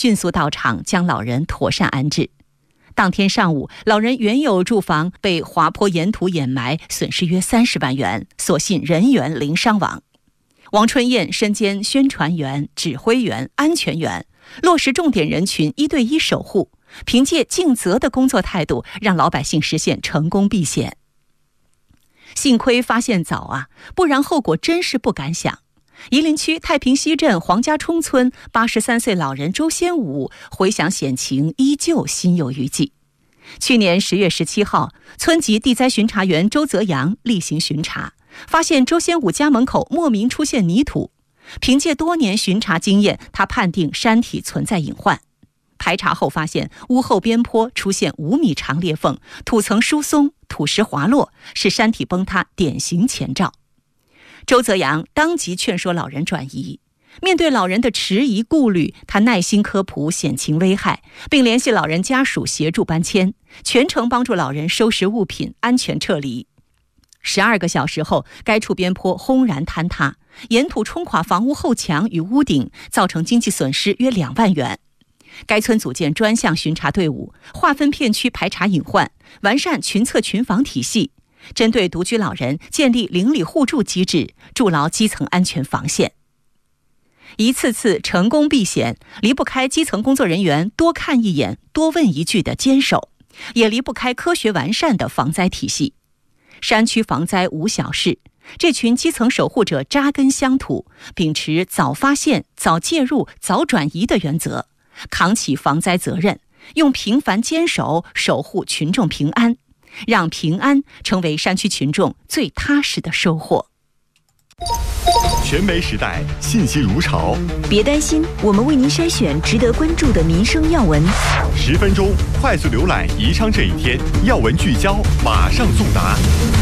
迅速到场，将老人妥善安置。当天上午，老人原有住房被滑坡沿途掩埋，损失约30万元，所幸人员零伤亡。王春燕身兼宣传员、指挥员、安全员，落实重点人群1对1守护，凭借尽责的工作态度，让老百姓实现成功避险。幸亏发现早啊，不然后果真是不敢想。夷陵区太平西镇黄家冲村83岁老人周先武回想险情，依旧心有余悸。去年10月17号，村级地灾巡查员周泽阳例行巡查，发现周先武家门口莫名出现泥土。凭借多年巡查经验，他判定山体存在隐患。排查后发现，屋后边坡出现5米长裂缝，土层疏松，土石滑落，是山体崩塌典型前兆。周泽阳当即劝说老人转移。面对老人的迟疑顾虑，他耐心科普险情危害，并联系老人家属协助搬迁，全程帮助老人收拾物品，安全撤离。12个小时后，该处边坡轰然坍塌，沿土冲垮房屋后墙与屋顶，造成经济损失约2万元。该村组建专项巡查队伍，划分片区排查隐患，完善群测群防体系，针对独居老人建立邻里互助机制，筑牢基层安全防线。一次次成功避险，离不开基层工作人员多看一眼、多问一句的坚守，也离不开科学完善的防灾体系。山区防灾无小事，这群基层守护者扎根乡土，秉持早发现、早介入、早转移的原则，扛起防灾责任，用平凡坚守守护群众平安，让平安成为山区群众最踏实的收获。 全媒时代，信息如潮。 别担心，我们为您筛选值得关注的民生要闻。 10分钟快速浏览宜昌这一天要闻聚焦，马上送达。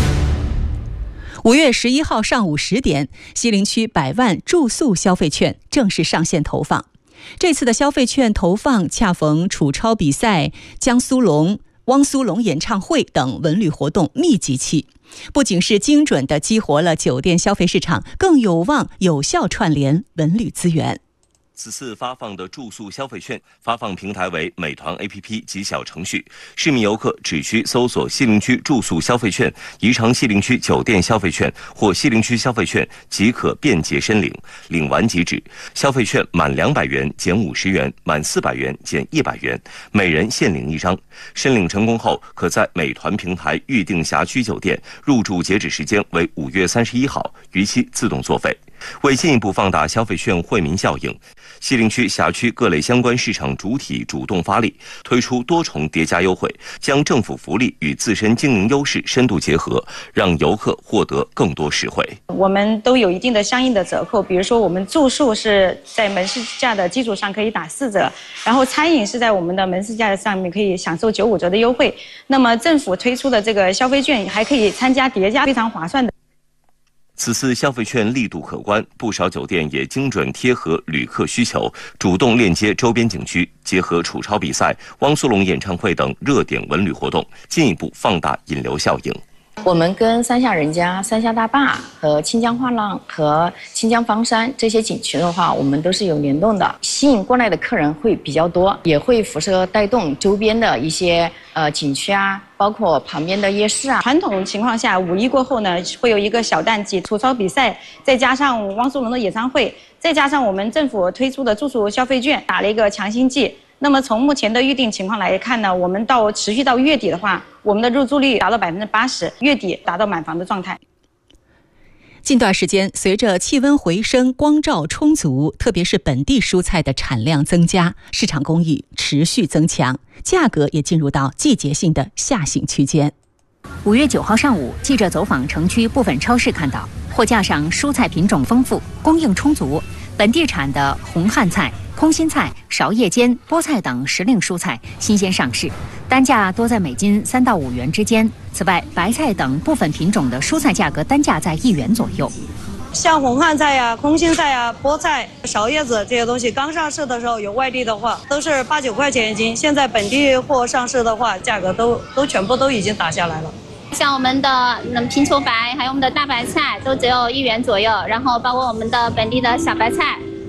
5月11号上午10点，西陵区100万住宿消费券正式上线投放。这次的消费券投放恰逢楚超比赛、汪苏泷演唱会等文旅活动密集期，不仅是精准地激活了酒店消费市场，更有望有效串联文旅资源。 此次发放的住宿消费券发放平台为美团 APP 及小程序，市民游客只需搜索西陵区住宿消费券、宜昌西陵区酒店消费券或西陵区消费券即可便捷申领，领完即止。消费券满200元减50元，满400元减100元，每人限领1张。申领成功后，可在美团平台预订辖区酒店，入住截止时间为5月31号，逾期自动作废。为进一步放大消费券惠民效应，西陵区辖区各类相关市场主体主动发力，推出多重叠加优惠，将政府福利与自身经营优势深度结合，让游客获得更多实惠。 我们都有一定的相应的折扣，比如说我们住宿是在门市价的基础上可以打4折，然后餐饮是在我们的门市价上面可以享受95折的优惠。那么政府推出的这个消费券还可以参加叠加，非常划算的。 此次消费券力度可观，不少酒店也精准贴合旅客需求，主动链接周边景区，结合楚超比赛、汪苏泷演唱会等热点文旅活动，进一步放大引流效应。 我们跟三峡人家、三峡大坝和清江画廊和清江房山这些景区的话，我们都是有联动的，吸引过来的客人会比较多，也会辐射带动周边的一些景区啊，包括旁边的夜市啊。 传统情况下，5一过后呢，会有一个小淡季，楚超比赛，再加上汪苏泷的演唱会，再加上我们政府推出的住宿消费券，打了一个强心剂。那么从目前的预定情况来看呢，我们持续到月底的话，我们的入住率达到80%，月底达到满房的状态。 近段时间，随着气温回升、光照充足，特别是本地蔬菜的产量增加，市场供应持续增强，价格也进入到季节性的下行区间。 5月9号上午，记者走访城区部分超市，看到货架上蔬菜品种丰富，供应充足，本地产的红汉菜、空心菜、芍叶尖、菠菜等时令蔬菜新鲜上市，单价多在每斤3到5元之间。此外，白菜等部分品种的蔬菜价格单价在1元左右。 像红汉菜呀、空心菜呀、菠菜、芍叶子这些东西，刚上市的时候有外地的话都是8、9块钱一斤，现在本地货上市的话，价格都全部都已经打下来了。 像我们的平球白，还有我们的大白菜，都只有1元左右。然后包括我们的本地的小白菜，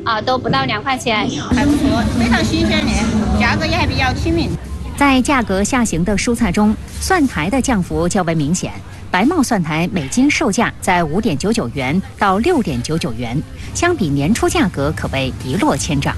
都不到2块钱， 还不错，非常新鲜的，价格也还比较亲民。 在价格下行的蔬菜中，蒜苔的降幅较为明显。白帽蒜苔每斤售价在5.99元到6.99元，相比年初价格可谓一落千丈。